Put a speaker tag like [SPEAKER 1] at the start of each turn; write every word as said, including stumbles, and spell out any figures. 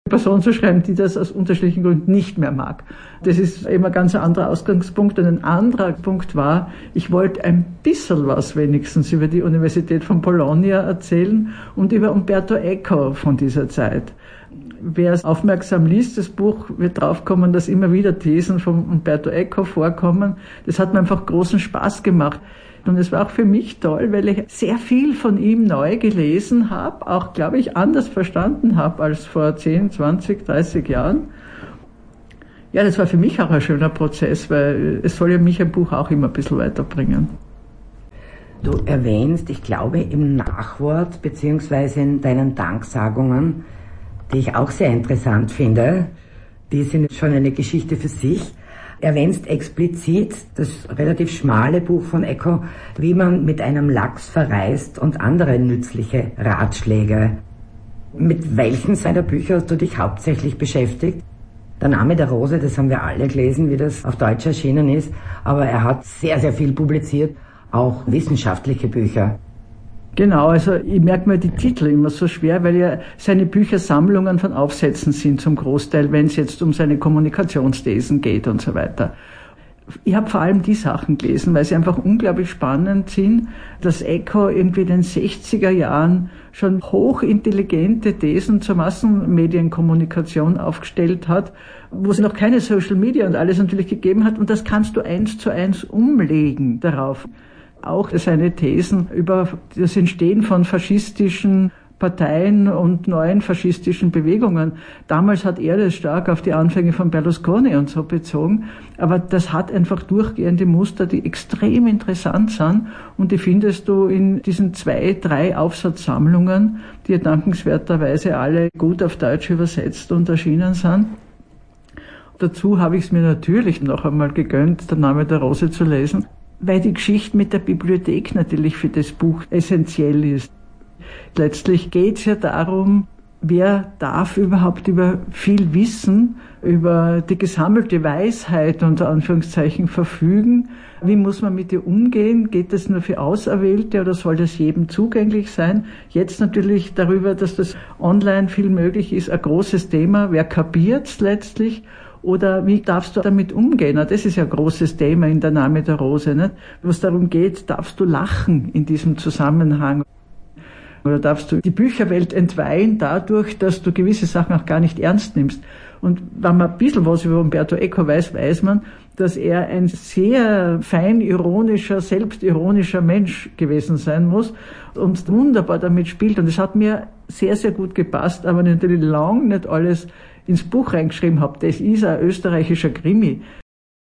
[SPEAKER 1] Person zu schreiben, die das aus unterschiedlichen Gründen nicht mehr mag. Das ist immer ganz ein anderer Ausgangspunkt. Und ein anderer Punkt war, ich wollte ein bisschen was wenigstens über die Universität von Bologna erzählen und über Umberto Eco von dieser Zeit. Wer es aufmerksam liest, das Buch, wird draufkommen, dass immer wieder Thesen von Umberto Eco vorkommen. Das hat mir einfach großen Spaß gemacht. Und es war auch für mich toll, weil ich sehr viel von ihm neu gelesen habe, auch, glaube ich, anders verstanden habe als vor zehn, zwanzig, dreißig Jahren. Ja, das war für mich auch ein schöner Prozess, weil es soll ja mich ein Buch auch immer ein bisschen weiterbringen.
[SPEAKER 2] Du erwähnst, ich glaube, im Nachwort beziehungsweise in deinen Danksagungen, die ich auch sehr interessant finde, die sind schon eine Geschichte für sich, erwähnst explizit das relativ schmale Buch von Eco, wie man mit einem Lachs verreist und andere nützliche Ratschläge. Mit welchen seiner Bücher hast du dich hauptsächlich beschäftigt? Der Name der Rose, das haben wir alle gelesen, wie das auf Deutsch erschienen ist, aber er hat sehr, sehr viel publiziert, auch wissenschaftliche Bücher.
[SPEAKER 1] Genau, also ich merke mir die Titel immer so schwer, weil ja seine Bücher Sammlungen von Aufsätzen sind zum Großteil, wenn es jetzt um seine Kommunikationsthesen geht und so weiter. Ich habe vor allem die Sachen gelesen, weil sie einfach unglaublich spannend sind, dass Eco irgendwie in den sechziger Jahren schon hochintelligente Thesen zur Massenmedienkommunikation aufgestellt hat, wo es noch keine Social Media und alles natürlich gegeben hat, und das kannst du eins zu eins umlegen darauf. Auch seine Thesen über das Entstehen von faschistischen Parteien und neuen faschistischen Bewegungen. Damals hat er das stark auf die Anfänge von Berlusconi und so bezogen, aber das hat einfach durchgehende Muster, die extrem interessant sind, und die findest du in diesen zwei, drei Aufsatzsammlungen, die dankenswerterweise alle gut auf Deutsch übersetzt und erschienen sind. Dazu habe ich es mir natürlich noch einmal gegönnt, Der Name der Rose zu lesen, weil die Geschichte mit der Bibliothek natürlich für das Buch essentiell ist. Letztlich geht es ja darum, wer darf überhaupt über viel Wissen, über die gesammelte Weisheit unter Anführungszeichen verfügen. Wie muss man mit ihr umgehen? Geht das nur für Auserwählte oder soll das jedem zugänglich sein? Jetzt natürlich darüber, dass das online viel möglich ist, ein großes Thema. Wer kapiert's letztlich? Oder wie darfst du damit umgehen? Das ist ja ein großes Thema in Der Name der Rose, nicht? Wo es darum geht, darfst du lachen in diesem Zusammenhang? Oder darfst du die Bücherwelt entweihen dadurch, dass du gewisse Sachen auch gar nicht ernst nimmst? Und wenn man ein bisschen was über Umberto Eco weiß, weiß man, dass er ein sehr fein ironischer, selbstironischer Mensch gewesen sein muss und wunderbar damit spielt. Und es hat mir sehr, sehr gut gepasst, aber natürlich lang nicht alles ins Buch reingeschrieben habe. Das ist ein österreichischer Krimi.